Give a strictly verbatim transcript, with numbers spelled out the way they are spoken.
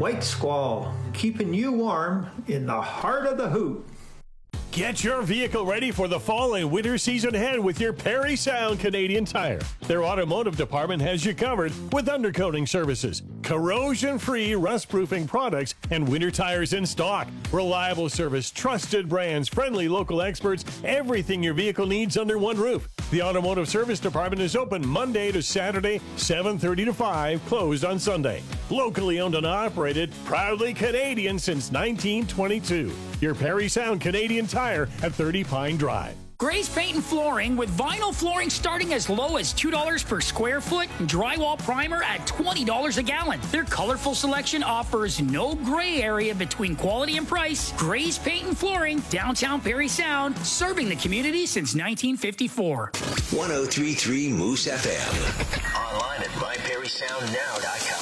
White Squall, keeping you warm in the heart of the Hoot. Get your vehicle ready for the fall and winter season ahead with your Parry Sound Canadian Tire. Their automotive department has you covered with undercoating services, corrosion-free rust-proofing products, and winter tires in stock. Reliable service, trusted brands, friendly local experts, everything your vehicle needs under one roof. The automotive service department is open Monday to Saturday, seven thirty to five, closed on Sunday. Locally owned and operated, proudly Canadian since nineteen twenty-two. Your Parry Sound Canadian Tire at thirty Pine Drive. Gray's Paint and Flooring, with vinyl flooring starting as low as two dollars per square foot and drywall primer at twenty dollars a gallon. Their colorful selection offers no gray area between quality and price. Gray's Paint and Flooring, downtown Parry Sound, serving the community since nineteen fifty-four. one oh three point three Moose F M. Online at my parry sound now dot com.